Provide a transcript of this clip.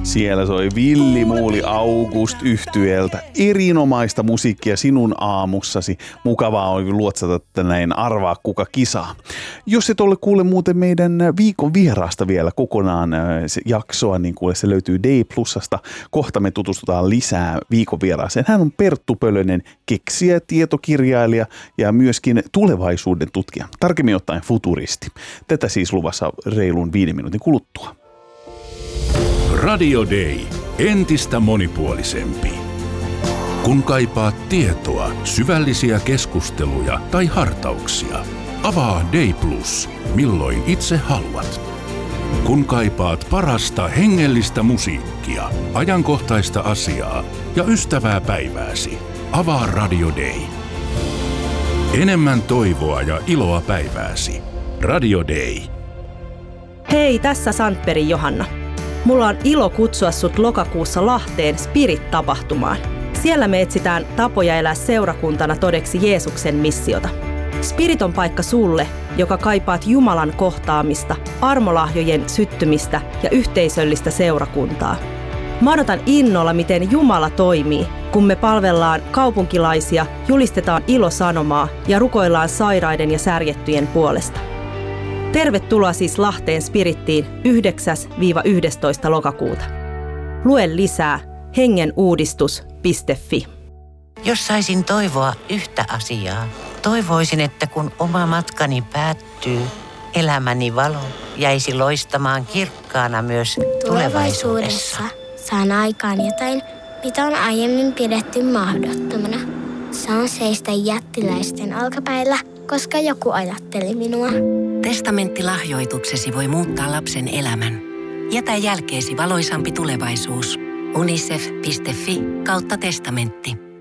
Siellä soi Villi Muuli August -yhtyeeltä erinomaista musiikkia sinun aamussasi. Mukavaa on luotsata näin arvaa kuka kisaa. Jos et ole kuule muuten meidän viikon vieraasta vielä kokonaan jaksoa, niin kuule se löytyy Day Plusasta. Kohta me tutustutaan lisää viikon vieraaseen. Hän on Perttu Pölönen, keksijä, tietokirjailija ja myöskin tulevaisuuden tutkija. Tarkemmin ottaen futuristi. Tätä siis luvassa reilun 5 minuutin kuluttua. Radio Day. Entistä monipuolisempi. Kun kaipaat tietoa, syvällisiä keskusteluja tai hartauksia, avaa Day Plus, milloin itse haluat. Kun kaipaat parasta hengellistä musiikkia, ajankohtaista asiaa ja ystävää päivääsi, avaa Radio Day. Enemmän toivoa ja iloa päivääsi. Radio Day. Hei, tässä Sandbergin Johanna. Mulla on ilo kutsua sut lokakuussa Lahteen Spirit-tapahtumaan. Siellä me etsitään tapoja elää seurakuntana todeksi Jeesuksen missiota. Spirit on paikka sulle, joka kaipaat Jumalan kohtaamista, armolahjojen syttymistä ja yhteisöllistä seurakuntaa. Mä odotan innolla, miten Jumala toimii, kun me palvellaan kaupunkilaisia, julistetaan ilosanomaa ja rukoillaan sairaiden ja särjettyjen puolesta. Tervetuloa siis Lahteen Spirittiin 9-11. lokakuuta. Lue lisää hengenuudistus.fi. Jos saisin toivoa yhtä asiaa, toivoisin, että kun oma matkani päättyy, elämäni valo jäisi loistamaan kirkkaana myös tulevaisuudessa. Saan aikaan jotain, mitä on aiemmin pidetty mahdottomana. Saan seistä jättiläisten olkapäillä, koska joku ajatteli minua. Testamenttilahjoituksesi voi muuttaa lapsen elämän. Jätä jälkeesi valoisampi tulevaisuus. unicef.fi/testamentti.